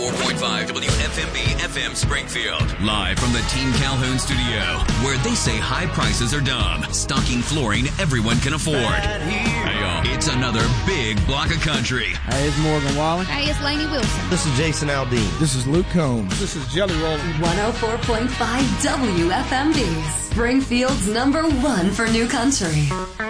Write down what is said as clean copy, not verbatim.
104.5 WFMB FM Springfield. Live from the Team Calhoun studio, where they say high prices are dumb, stocking flooring everyone can afford. Hey, y'all, it's another big block of country. Hey, it's Morgan Wallen. Hey, it's Lainey Wilson. This is Jason Aldean. This is Luke Combs. This is Jelly Roll. 104.5 WFMB, Springfield's #1 for new country.